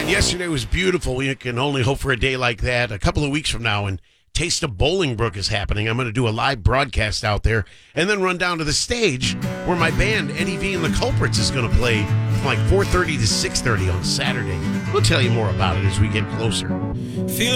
And yesterday was beautiful. We can only hope for a day like that. A couple of weeks from now, and Taste of Bolingbrook is happening. I'm going to do a live broadcast out there and then run down to the stage where my band, Eddie V and the Culprits, is going to play from like 4:30 to 6:30 on Saturday. We'll tell you more about it as we get closer.